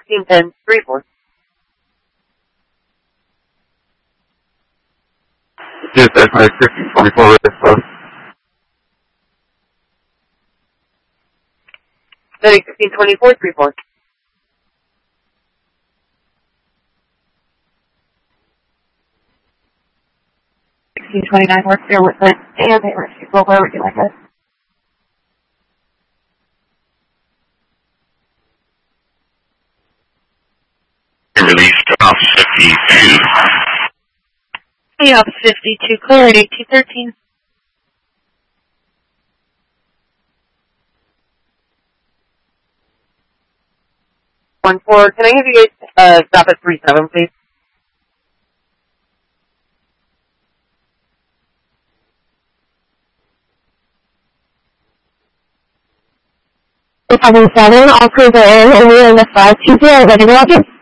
1610, 34. Dispatch 1624, response. Setting 1624, 34. Work there with it, and they rescue. Well, where would you like us? Release to Office 52. Hey, Office 52, clear at 1813. 14, can I have you guys stop at 37, please? Having 7, all crews are in, and we're in the 520, ready to rocket.